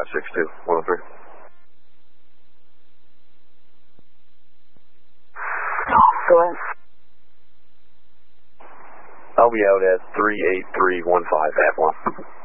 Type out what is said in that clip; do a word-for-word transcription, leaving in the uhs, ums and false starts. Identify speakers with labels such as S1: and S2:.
S1: six two, one oh three.
S2: Go ahead.
S1: I'll be out at three eight three one five, half one.